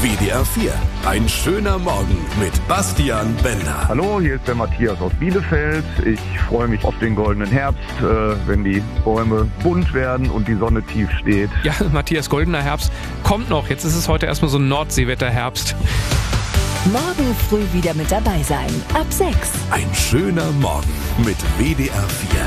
WDR 4. Ein schöner Morgen mit Bastian Bender. Hallo, hier ist der Matthias aus Bielefeld. Ich freue mich auf den goldenen Herbst, wenn die Bäume bunt werden und die Sonne tief steht. Ja, Matthias, goldener Herbst kommt noch. Jetzt ist es heute erstmal so ein Nordseewetter-Herbst. Morgen früh wieder mit dabei sein. Ab 6. Ein schöner Morgen mit WDR 4.